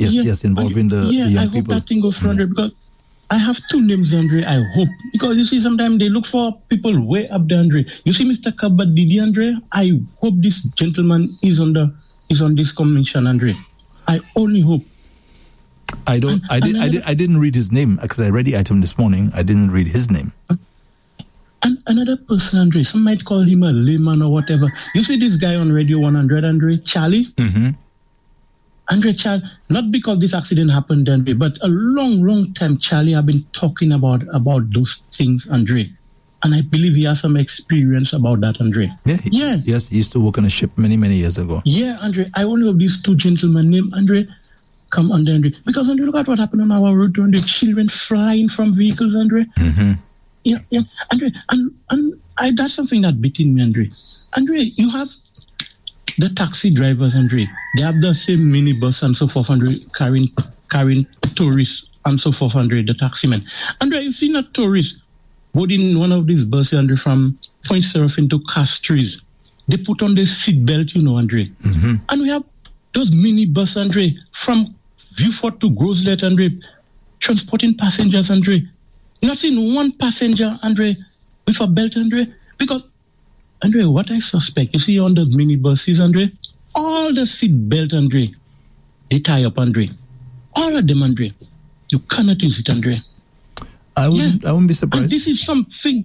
Yes, involving the young people. I hope that thing goes through, Andre, because I have two names, Andre. I hope, because you see, sometimes they look for people way up there, Andre. You see, Mr. Kabadidi, Andre. I hope this gentleman is on this commission, Andre. I only hope. I didn't read his name because I read the item this morning. I didn't read his name. And another person, Andre. Some might call him a layman or whatever. You see this guy on Radio 100, Andre, Charlie. Mm-hmm. Andre, Charlie, not because this accident happened, Andre, but a long time, Charlie have been talking about those things, Andre. And I believe he has some experience about that, Andre. Yes, he used to work on a ship many years ago. Yeah, Andre, I only have these two gentlemen named Andre come under, Andre. Because, Andre, look at what happened on our road, Andre. Children flying from vehicles, Andre. Mm-hmm. Yeah, Andre, and that's something that beating me, Andre. Andre, you have the taxi drivers, Andre, they have the same minibus and so forth, Andre, carrying tourists and so forth, Andre, the taxi men. Andre, you've seen a tourist boarding one of these buses, Andre, from Point Seraphin to Castries. They put on the seat belt, Andre. Mm-hmm. And we have those minibus, Andre, from Viewfort to Groslet, Andre, transporting passengers, Andre. Not seen one passenger, Andre, with a belt, Andre, because Andre, what I suspect, you see on the minibuses, Andre, all the seat belt, Andre, they tie up, Andre. All of them, Andre. You cannot use it, Andre. I wouldn't be surprised. And this is something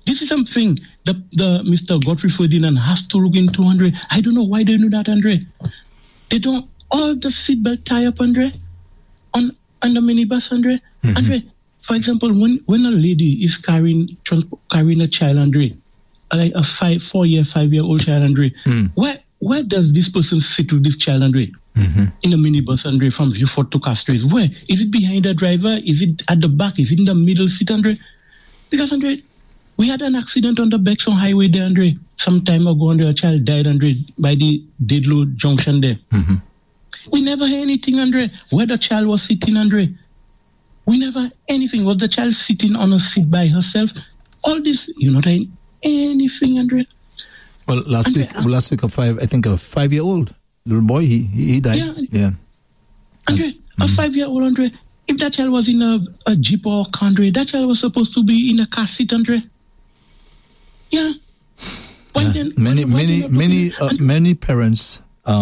the Mr. Godfrey Ferdinand has to look into, Andre. I don't know why they do that, Andre. They don't, all the seat belt tie up, Andre, on the minibus, Andre. Mm-hmm. Andre, for example, when a lady is carrying a child, Andre, like a 5-year-old child, Andre. Where does this person sit with this child, Andre? Mm-hmm. In the minibus, Andre, from Viewfort to Castries. Where? Is it behind the driver? Is it at the back? Is it in the middle seat, Andre? Because, Andre, we had an accident on the Bexon Highway there, Andre. Some time ago, Andre, a child died, Andre, by the Dedlow Junction there. Mm-hmm. We never heard anything, Andre, where the child was sitting, Andre. We never heard anything. Was the child sitting on a seat by herself? All this, anything, Andre. Well, last week, a 5-year-old little boy, he died. Yeah. Andre, a 5-year-old, Andre. If that child was in a Jeep or car, Andre, that child was supposed to be in a car seat, Andre. Yeah. Many parents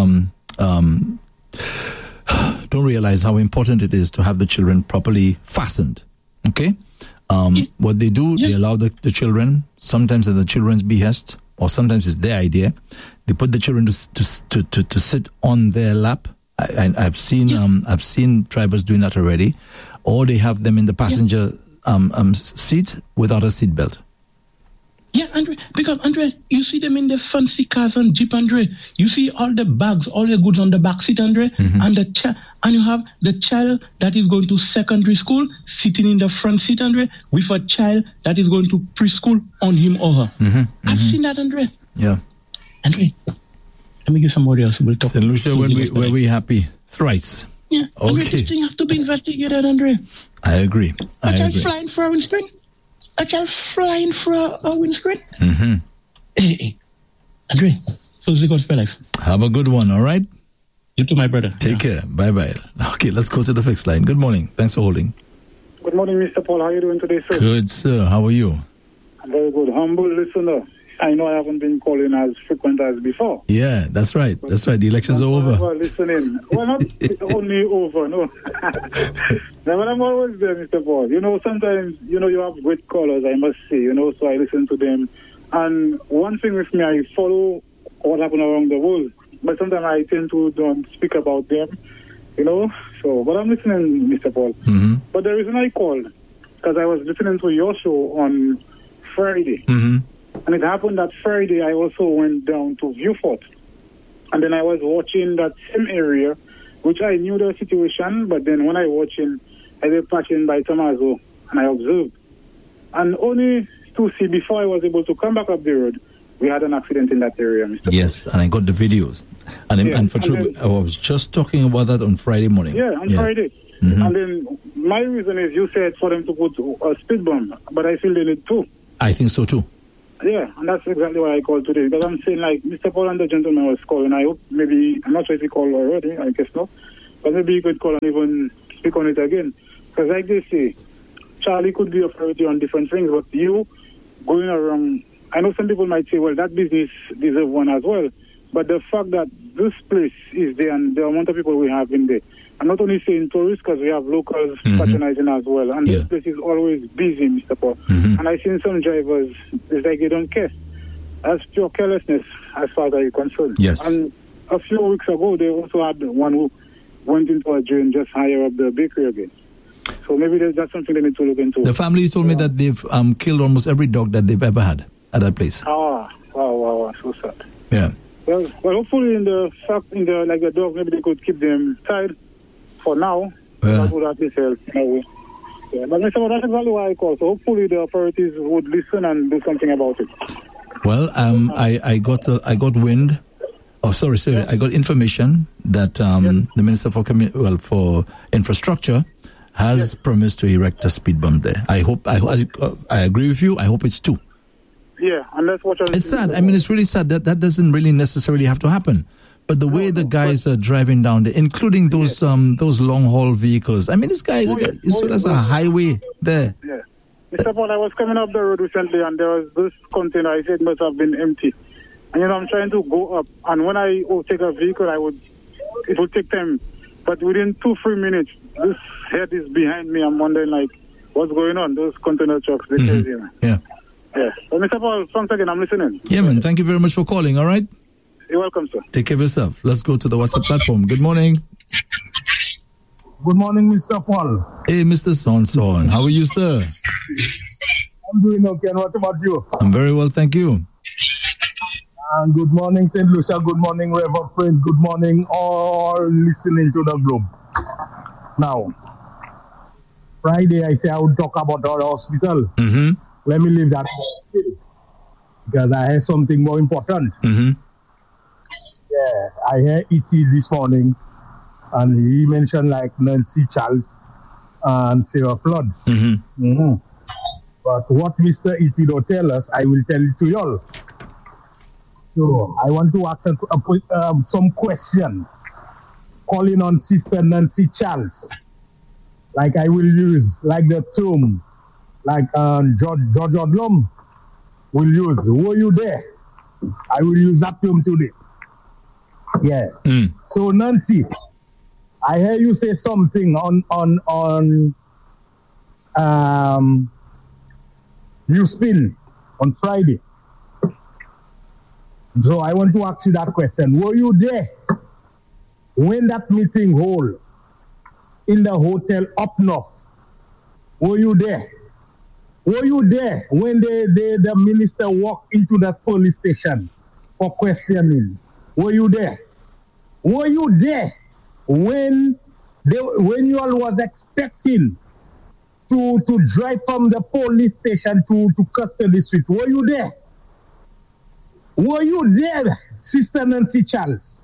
don't realize how important it is to have the children properly fastened. Okay. What they do, they allow the children, sometimes at the children's behest, or sometimes it's their idea. They put the children to sit on their lap. I've seen drivers doing that already, or they have them in the passenger seat without a seat belt. Yeah, Andre, because, Andre, you see them in the fancy cars and Jeep, Andre. You see all the bags, all the goods on the back seat, Andre. Mm-hmm. And you have the child that is going to secondary school sitting in the front seat, Andre, with a child that is going to preschool on him or her. Mm-hmm. I've seen that, Andre. Yeah. Andre, let me give somebody else. We'll talk. St. Lucia, when we happy? Thrice. Yeah. Okay. Andre, this thing has to be investigated, Andre. I agree. A child flying for a windscreen? A child flying for a windscreen? Mm-hmm. Hey. Andre, first God for life. Have a good one, all right? You too, my brother. Take care. Bye-bye. Okay, let's go to the fixed line. Good morning. Thanks for holding. Good morning, Mr. Paul. How are you doing today, sir? Good, sir. How are you? I'm very good. Humble listener. I know I haven't been calling as frequent as before. Yeah, that's right. That's right. The elections are over. Well, listening. Well, not only over, no. Now, but I'm always there, Mr. Paul. Sometimes, you have great callers, I must say, so I listen to them. And one thing with me, I follow what happened around the world. But sometimes I tend to don't speak about them, So, but I'm listening, Mr. Paul. Mm-hmm. But the reason I called, because I was listening to your show on Friday. Mm-hmm. And it happened that Friday I also went down to Viewfort. And then I was watching that same area, which I knew the situation, but then when I watching, I was passing by Tomaso, and I observed. And only to see, before I was able to come back up the road, we had an accident in that area, Mr. Yes, and I got the videos. And for true, I was just talking about that on Friday morning. Yeah, on Friday. Mm-hmm. And then my reason is you said for them to put a speed bump, but I feel they need two. I think so too. Yeah, and that's exactly why I called today. Because I'm saying, like, Mr. Paul and the gentleman was calling. I hope maybe, I'm not sure if he called already, I guess not. But maybe you could call and even speak on it again. Because like they say, Charlie could be a priority on different things, but you going around, I know some people might say, well, that business deserves one as well. But the fact that this place is there and the amount of people we have in there, I'm not only saying tourists because we have locals patronizing as well. And this place is always busy, Mr. Paul. And I've seen some drivers, it's like they don't care. That's pure carelessness as far as I'm concerned. Yes. And a few weeks ago, they also had one who went into a drain just higher up the bakery again. So maybe that's something they need to look into. The family told me that they've killed almost every dog that they've ever had at that place. Wow, so sad. Yeah. Well, hopefully in the dog, maybe they could keep them tied for now. Yeah. That would at least help in a way. Yeah, but Mr. That's exactly why I called. So hopefully the authorities would listen and do something about it. Well, I got wind. Oh, sorry. I got information that the Minister for Infrastructure has promised to erect a speed bump there. I agree with you. I hope it's 2. Yeah, and that's what it's sad. I mean, it's really sad that doesn't really necessarily have to happen. But the way the guys are driving down there, including those long haul vehicles. I mean, this guy that's a highway there. Yeah. Mr. Paul, I was coming up the road recently and there was this container. I said it must have been empty. And I'm trying to go up. And when I take a vehicle, it would take time. But within 2-3 minutes, this head is behind me. I'm wondering, like, what's going on? Those container trucks, they're crazy, man. Yeah. Yeah. Well, Mr. Paul, once again, I'm listening. Yeah, man. Thank you very much for calling, all right? You're welcome, sir. Take care of yourself. Let's go to the WhatsApp platform. Good morning. Good morning, Mr. Paul. Hey, Mr. Son. How are you, sir? I'm doing okay. And what about you? I'm very well, thank you. And good morning, St. Lucia. Good morning, Reverend Friend. Good morning, all listening to the globe. Now, Friday, I say I would talk about our hospital. Let me leave that because I have something more important. Yeah, I heard E.T. this morning, and he mentioned like Nancy Charles and Sarah Flood. But what Mr. E.T. don't tell us, I will tell it to y'all. So I want to ask some question, calling on Sister Nancy Charles. Like I will use, like the term, like George Odlum will use. Were you there? I will use that term today. Yeah. So Nancy, I hear you say something on Newspin on Friday. So I want to ask you that question. Were you there when that meeting hold in the hotel up north? Were you there? Were you there when the minister walked into that police station for questioning? Were you there? Were you there when you all was expecting to drive from the police station to Custody Street? Were you there? Were you there, Sister Nancy Charles,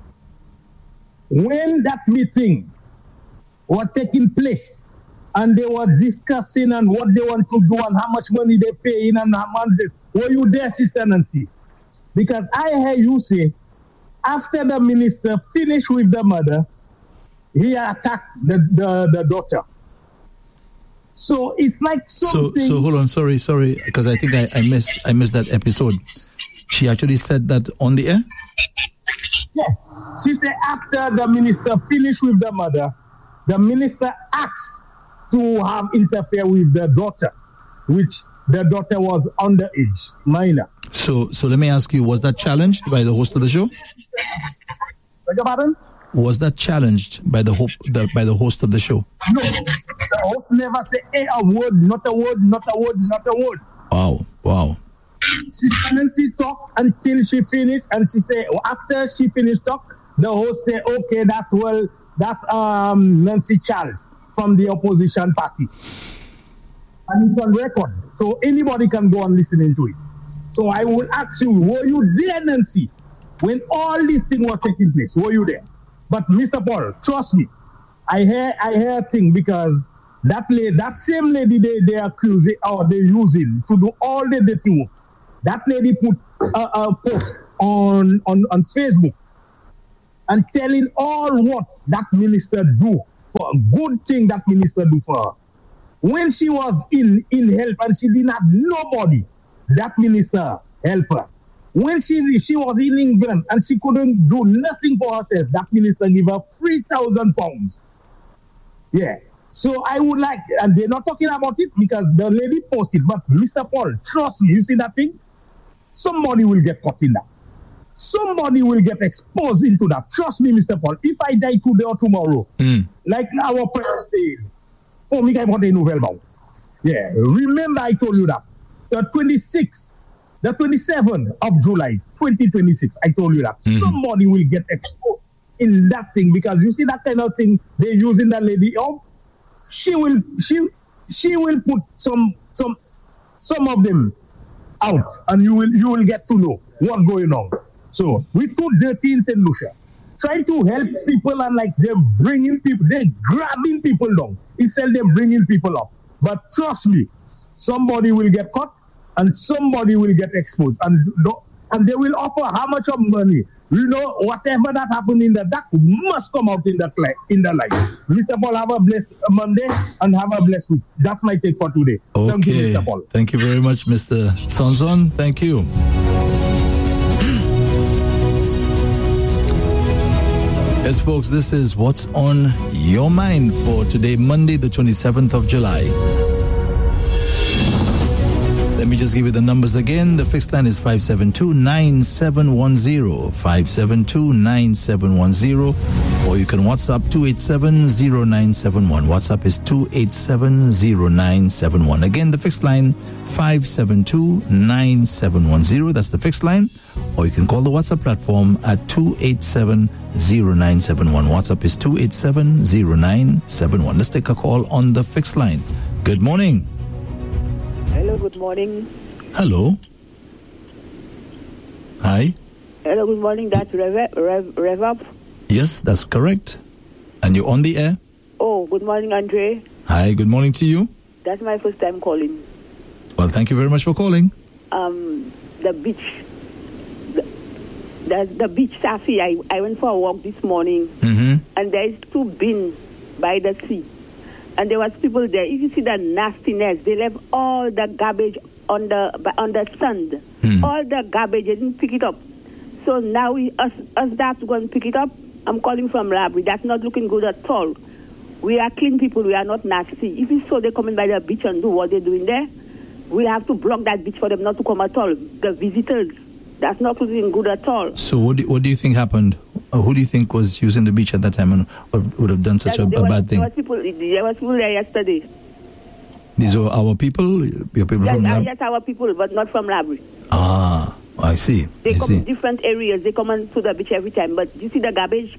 when that meeting was taking place and they were discussing and what they want to do and how much money they pay in and how much were you there, Sister Nancy? Because I heard you say, after the minister finished with the mother, he attacked the daughter. So it's like something... So hold on, sorry, because I think I missed that episode. She actually said that on the air? Yes. She said after the minister finished with the mother, the minister asked to have interfere with the daughter, which the daughter was underage, minor. So let me ask you, was that challenged by the host of the show? Beg your pardon? Was that challenged by the host of the show? No. The host never said a word, not a word, not a word, not a word. Wow. Sister Nancy talked until she finished, and she said after she finished talk, the host said, "Okay, that's Nancy Charles from the opposition party," and it's on record, so anybody can go and listen into it. So I will ask you, were you there, Nancy, when all these things were taking place? Were you there? But Mr. Paul, trust me, I hear a thing because that same lady they accuse or they using to do all the dirty work. That lady put a post on Facebook, and telling all what that minister do, for a good thing that minister do for her. When she was in help and she didn't have nobody, that minister helped her. When she was in England and she couldn't do nothing for herself, that minister gave her £3,000. Yeah. So I would like, and they're not talking about it because the lady posted, but Mr. Paul, trust me, you see that thing? Somebody will get caught in that. Somebody will get exposed into that. Trust me, Mr. Paul. If I die today or tomorrow, like our parents say, oh, me can't a novel about. Yeah. Remember I told you that. The 27th of July, 2026, I told you that. Somebody will get exposed in that thing because you see that kind of thing they're using that lady up. She will put some of them out, and you will get to know what's going on. So we too dirty in St. Lucia, trying to help people and like they're bringing people, they're grabbing people down instead they're bringing people up. But trust me, somebody will get caught and somebody will get exposed, and they will offer how much of money. You know, whatever that happened in the dark must come out in the light. Mr. Paul, have a blessed Monday and have a blessed week. That's my take for today. Okay. Thank you, Mr. Paul. Thank you very much, Mr. Sonson. Thank you. Yes, folks, this is What's on Your Mind for today, Monday, the 27th of July. Let me just give you the numbers again. The fixed line is 572-9710, 572-9710, or you can WhatsApp 287-0971. WhatsApp is 287-0971. Again, the fixed line 572-9710. That's the fixed line. Or you can call the WhatsApp platform at 287-0971. WhatsApp is 287-0971. Let's take a call on the fixed line. Good morning. Hello, good morning. Hello. Hi. Hello, good morning. That's Rev Up. Yes, that's correct. And you're on the air? Oh, good morning, Andre. Hi, good morning to you. That's my first time calling. Well, thank you very much for calling. The beach. The beach, Safi. I went for a walk this morning, and there's 2 bins by the sea. And there was people there. If you see the nastiness, they left all the garbage on the sand. All the garbage, they didn't pick it up. So now us that to go and pick it up. I'm calling from Labrie. That's not looking good at all. We are clean people. We are not nasty. If you saw they coming by the beach and do what they're doing there, we'll have to block that beach for them not to come at all. The visitors. That's not looking good at all. So what do you think happened? Who do you think was using the beach at that time and would have done such a bad thing? There was people there yesterday. These are our people? Your people from Labrie? Yes, our people, but not from Labrie. Ah, I see. They come in different areas. They come to the beach every time. But you see the garbage,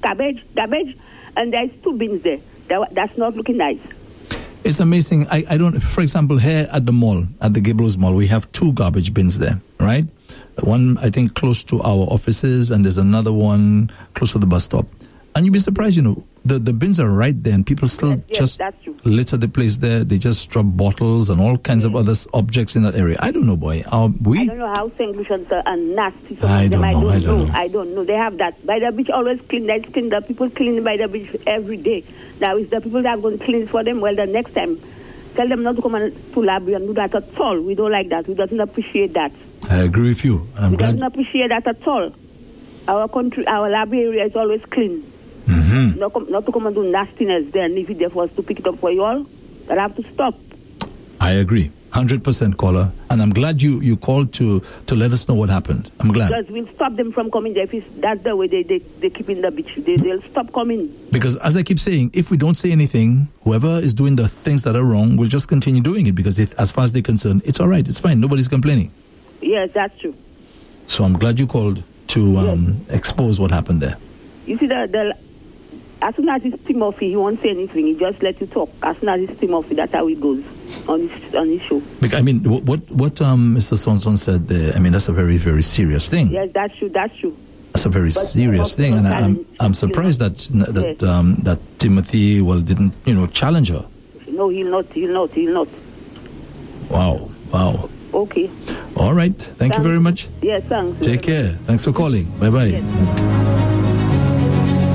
and there's 2 bins there. That's not looking nice. It's amazing. I don't, for example, here at the mall, at the Gables Mall, we have 2 garbage bins there, right? One, I think, close to our offices, and there's another one close to the bus stop. And you'd be surprised, the bins are right there, and people still just litter the place there. They just drop bottles and all kinds of other objects in that area. I don't know, boy. I don't know how St. Lucians are nasty. I don't know. I don't know. They have that. By the beach, always clean. They clean. The people clean by the beach every day. Now, it's the people that are going to clean for them. Well, the next time, tell them not to come to Labrie and do that at all. We don't like that. We don't appreciate that. I agree with you. We don't appreciate that at all. Our country, our Labrie area is always clean. Not to come and do nastiness there, and if it's there for us to pick it up for you all, they'll have to stop. I agree. 100% caller. And I'm glad you called to let us know what happened. I'm glad. Because we'll stop them from coming there. If that's the way they keep in the beach. They'll stop coming. Because as I keep saying, if we don't say anything, whoever is doing the things that are wrong will just continue doing it. Because as far as they're concerned, it's all right. It's fine. Nobody's complaining. Yes, that's true. So I'm glad you called to expose what happened there. You see, as soon as it's Timothy, he won't say anything. He just lets you talk. As soon as it's Timothy, that's how it goes on his show. I mean, what Mr. Sonson said there, I mean, that's a very, very serious thing. Yes, that's true. That's a very serious thing, and I'm surprised that Timothy didn't challenge her. No, he'll not. Wow. Okay. All right. Thank you very much. Yes, thanks. Take care. Thanks for calling. Bye-bye. Yes.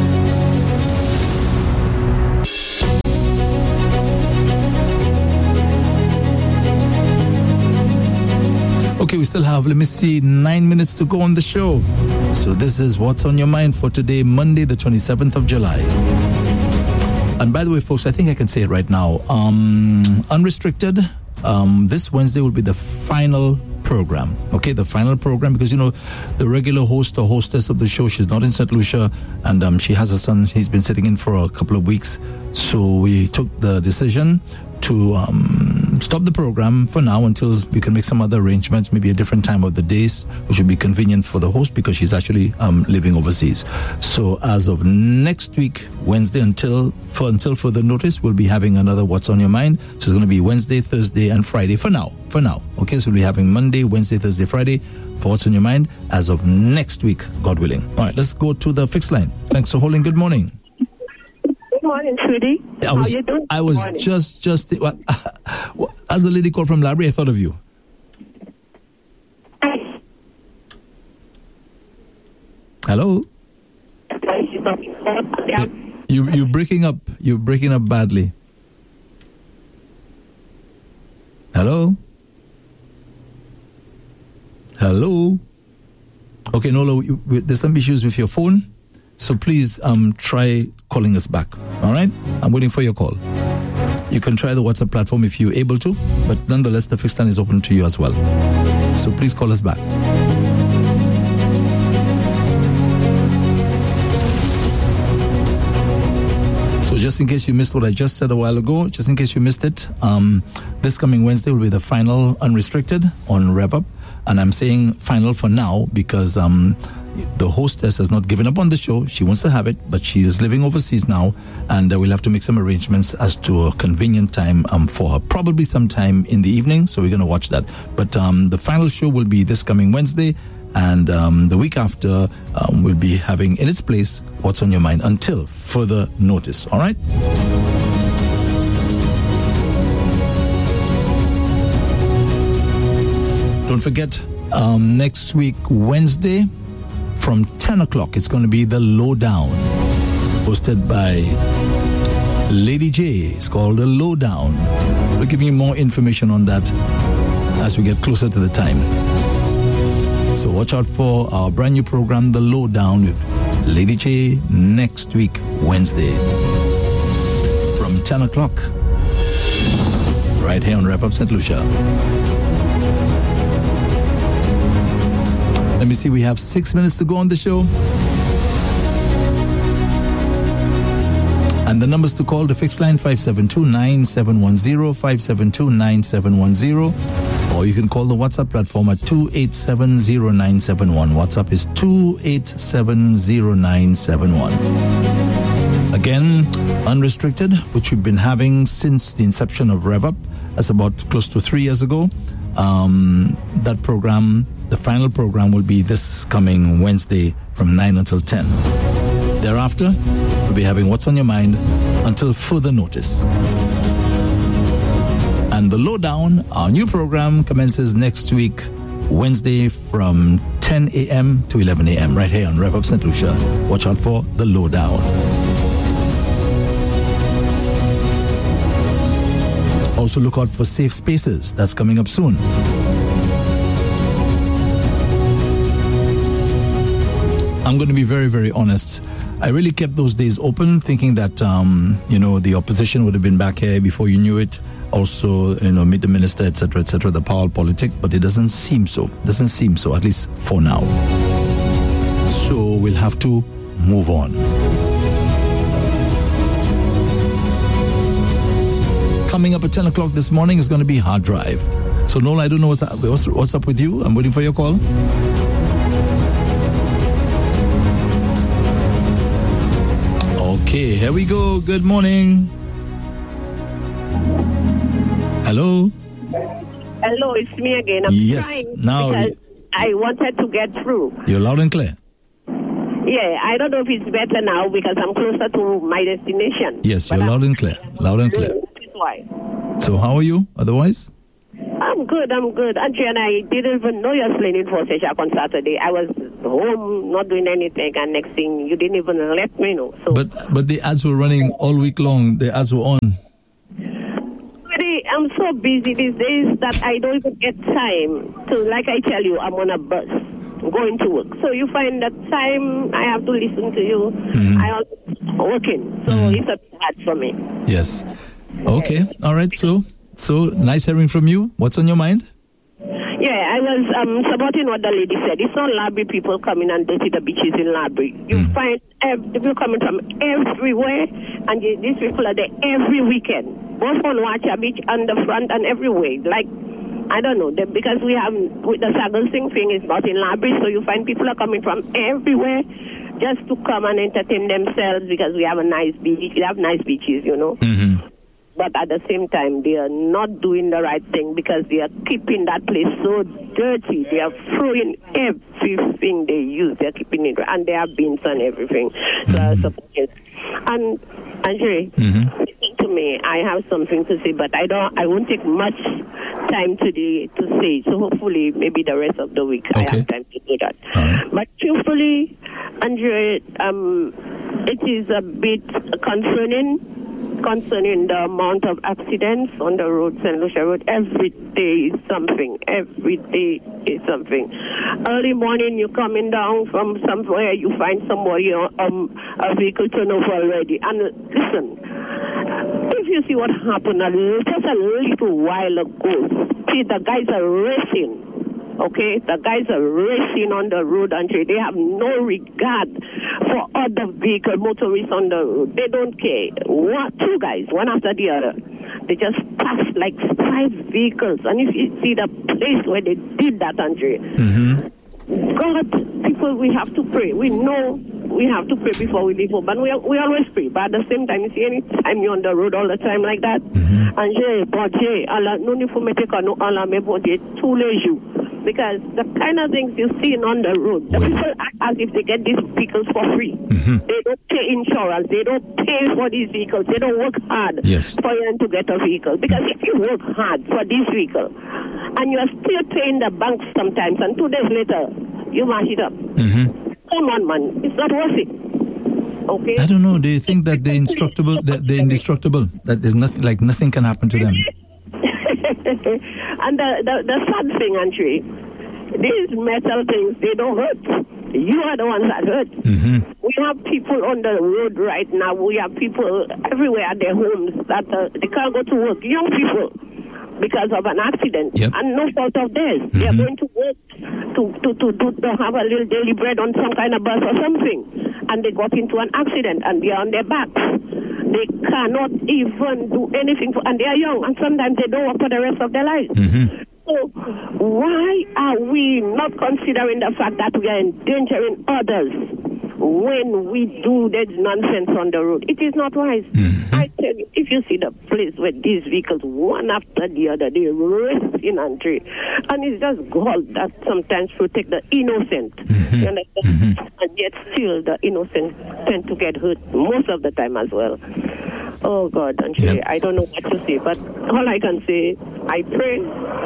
Okay, we still have, 9 minutes to go on the show. So this is What's on Your Mind for today, Monday, the 27th of July. And by the way, folks, I think I can say it right now. Unrestricted, this Wednesday will be the final program. Okay, the final program, because, the regular host or hostess of the show, she's not in St. Lucia, and she has a son. He's been sitting in for a couple of weeks. So we took the decision to stop the program for now until we can make some other arrangements, maybe a different time of the days, which would be convenient for the host because she's actually living overseas. So as of next week, Wednesday, until further notice, we'll be having another What's on Your Mind. So it's going to be Wednesday, Thursday, and Friday for now. Okay, so we'll be having Monday, Wednesday, Thursday, Friday for What's on Your Mind as of next week, God willing. All right, let's go to the fixed line. Thanks for holding. Good morning. Good morning, Trudy. How are you doing? I was just as the lady called from library, I thought of you. Hello? You're breaking up. You're breaking up badly. Hello? Hello? Okay, Nola, there's some issues with your phone. So please try calling us back. All right? I'm waiting for your call. You can try the WhatsApp platform if you're able to, but nonetheless, the fixed line is open to you as well. So please call us back. So just in case you missed what I just said a while ago, just in case you missed it, this coming Wednesday will be the final Unrestricted on Rev Up. And I'm saying final for now because the hostess has not given up on the show. She wants to have it, but she is living overseas now, and we'll have to make some arrangements as to a convenient time for her. Probably sometime in the evening, so we're going to watch that. But the final show will be this coming Wednesday, and the week after we'll be having in its place What's on Your Mind until further notice. All right? Don't forget, next week, Wednesday, from 10 o'clock, it's going to be The Lowdown, hosted by Lady J. It's called The Lowdown. We'll give you more information on that as we get closer to the time. So watch out for our brand new program, The Lowdown, with Lady J next week, Wednesday, from 10 o'clock, right here on Rev Up St. Lucia. Let me see, we have 6 minutes to go on the show. And the numbers to call, the fixed line 572-9710, 572-9710. Or you can call the WhatsApp platform at 2870971. WhatsApp is 2870971. Again, Unrestricted, which we've been having since the inception of Rev Up. That's about close to 3 years ago. That program, the final program, will be this coming Wednesday from 9 until 10. Thereafter, we'll be having What's on Your Mind until further notice. And The Lowdown, our new program, commences next week, Wednesday from 10 a.m. to 11 a.m. right here on Rev Up St. Lucia. Watch out for The Lowdown. Also look out for Safe Spaces. That's coming up soon. I'm going to be very, very honest. I really kept those days open, thinking that, the opposition would have been back here before you knew it. Also, meet the minister, etc., the power politic. But it doesn't seem so. At least for now. So we'll have to move on. Coming up at 10 o'clock this morning is going to be Hard Drive. So, Nola, I don't know what's up with you. I'm waiting for your call. Okay, here we go. Good morning. Hello? Hello, it's me again. I'm trying now because I wanted to get through. You're loud and clear. Yeah, I don't know if it's better now because I'm closer to my destination. Yes, you're loud and clear. Loud and clear. That's why. So how are you otherwise? I'm good. Andrea and I didn't even know you were playing in for Seshak on Saturday. I was home, not doing anything, and next thing, you didn't even let me know. So. But the ads were running all week long. The ads were on. I'm so busy these days that I don't even get time to, like I tell you, I'm on a bus going to work. So you find that time I have to listen to you. I am working. So it's a bit hard for me. Yes. Okay. All right. So nice hearing from you. What's on your mind? Yeah, I was supporting what the lady said. It's not Labrie people coming and dirty the beaches in Labrie. You find people coming from everywhere, and these people are there every weekend, both on Watcha Beach and the front and everywhere. Like, I don't know, because we have, with the Sagal Singh thing is not in Labrie, so you find people are coming from everywhere just to come and entertain themselves because we have a nice beach. We have nice beaches, you know. But at the same time, they are not doing the right thing because they are keeping that place so dirty. They are throwing everything they use. They are keeping it, and there are bins and everything. So I suppose. And Andre, listen to me. I have something to say, but I won't take much time today to say. So hopefully, maybe the rest of the week, I have time to do that. But truthfully, Andre, it is a bit concerning the amount of accidents on the road, St. Lucia Road. Every day is something. Every day is something. Early morning, you're coming down from somewhere, you find somebody, a vehicle turn over already. And listen, if you see what happened just a little while ago, see, the guys are racing. Okay, the guys are racing on the road, and they have no regard for other vehicle motorists on the road. They don't care. Two guys, one after the other, they just passed like 5 vehicles. And if you see the place where they did that, Andre, God, people, we have to pray. We know we have to pray before we leave home, and we always pray. But at the same time, you see, any time you're on the road all the time like that, because the kind of things you see on the road, the people act as if they get these vehicles for free. They don't pay insurance. They don't pay for these vehicles. They don't work hard for them to get a vehicle. Because if you work hard for this vehicle and you are still paying the bank sometimes, and 2 days later you mash it up, come on, man, it's not worth it. Okay. I don't know. Do you think that they're indestructible? That they're indestructible? That there's nothing, like nothing can happen to them? And the sad thing, Andre, these metal things, they don't hurt. You are the ones that hurt. We have people on the road right now. We have people everywhere at their homes that they can't go to work. Young people, because of an accident, and no fault of theirs. They are going to work to have a little daily bread on some kind of bus or something, and they got into an accident and they are on their backs. They cannot even do anything, and they are young, and sometimes they don't work for the rest of their lives. So why are we not considering the fact that we are endangering others when we do that nonsense on the road? It is not wise. I tell you, if you see the place where these vehicles, one after the other, they race in and tree, and it's just God that sometimes protect the innocent. You understand? And yet still the innocent tend to get hurt most of the time as well. Oh God, Andre, I don't know what to say, but all I can say, I pray,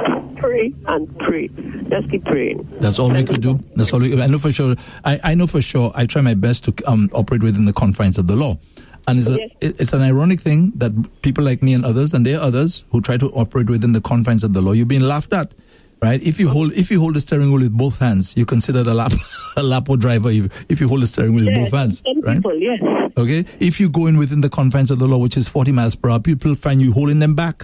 and pray. Just keep praying. That's all we could do. That's all I know for sure. I know for sure. I try my best to operate within the confines of the law. And it's an ironic thing that people like me and others, and there are others who try to operate within the confines of the law. You're being laughed at, right? If you hold the steering wheel with both hands, you're considered a lapo driver. If you hold the steering wheel with both hands, right? People, yes. Okay. If you go in within the confines of the law, which is 40 miles per hour, people find you holding them back.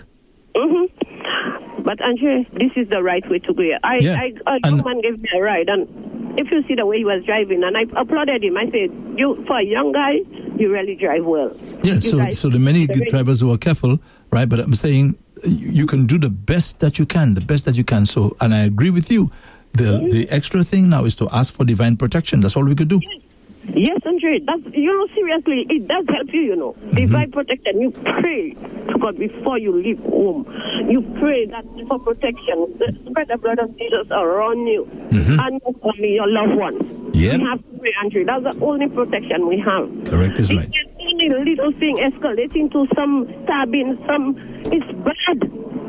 But Andre, this is the right way to go. A young man gave me a ride, and if you see the way he was driving, and I applauded him. I said, for a young guy, you really drive well. Yeah, so the many good drivers who are careful, right? But I'm saying you can do the best that you can. So, and I agree with you. The extra thing now is to ask for divine protection. That's all we could do. Yes, Andre, that's, seriously, it does help you, Divine protection. You pray to God before you leave home. You pray that for protection, the blood of Jesus around you and only your loved ones. Yep. We have to pray, Andre. That's the only protection we have. Correct is right. Any little thing escalating to some stabbing, it's bad.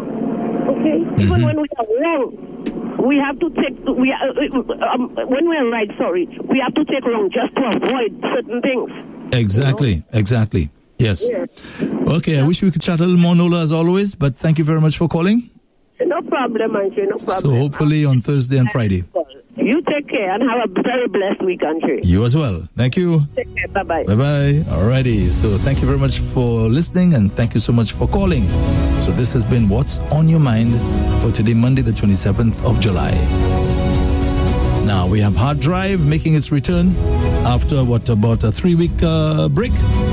Okay? Even when we are wrong, we have to take, when we are right, we have to take wrong just to avoid certain things. Exactly. Yes. Okay, I wish we could chat a little more, Nola, as always, but thank you very much for calling. No problem, Andre, no problem. So hopefully on Thursday and Friday. You take care and have a very blessed week, Andre. You as well. Thank you. Take care. Bye-bye. Bye-bye. Alrighty. So thank you very much for listening and thank you so much for calling. So this has been What's on Your Mind for today, Monday, the 27th of July. Now we have Hard Drive making its return after about a 3-week break.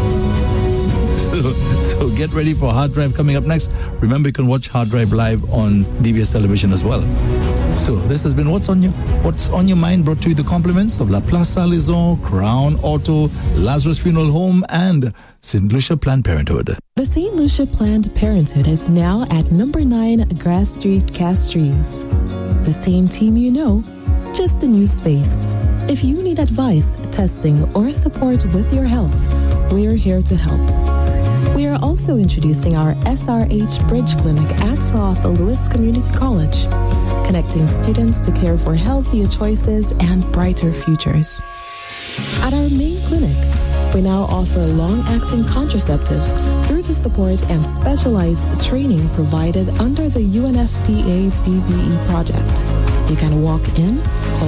So get ready for Hard Drive coming up next. Remember, you can watch Hard Drive live on DBS television as well. So this has been What's on Your Mind, brought to you the compliments of La Plaza Lison, Crown Auto, Lazarus Funeral Home, and St. Lucia Planned Parenthood. The St. Lucia Planned Parenthood is now at number 9 Grass Street, Castries. The same team you know, just a new space. If you need advice, testing, or support with your health, we're here to help. We are also introducing our SRH Bridge Clinic at South Lewis Community College, connecting students to care for healthier choices and brighter futures. At our main clinic, we now offer long-acting contraceptives through the support and specialized training provided under the UNFPA BBE project. You can walk in, call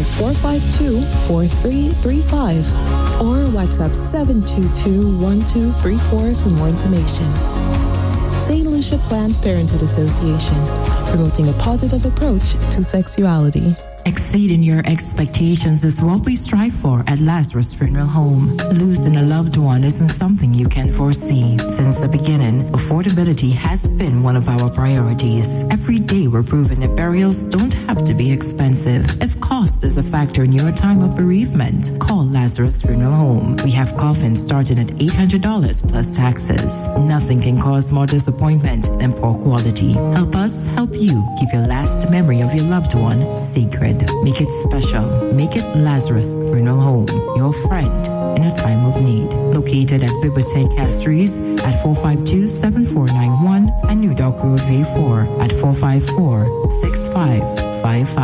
452-4335, or WhatsApp 722-1234 for more information. St. Lucia Planned Parenthood Association, promoting a positive approach to sexuality. Exceeding your expectations is what we strive for at Lazarus Funeral Home. Losing a loved one isn't something you can foresee. Since the beginning, affordability has been one of our priorities. Every day we're proving that burials don't have to be expensive. If cost is a factor in your time of bereavement, call Lazarus Funeral Home. We have coffins starting at $800 plus taxes. Nothing can cause more disappointment than poor quality. Help us help you keep your last memory of your loved one sacred. Make it special. Make it Lazarus Funeral Home, your friend in a time of need. Located at Bibliotheque Castries at 452-7491 and New Dock Road V4 at 454-6555.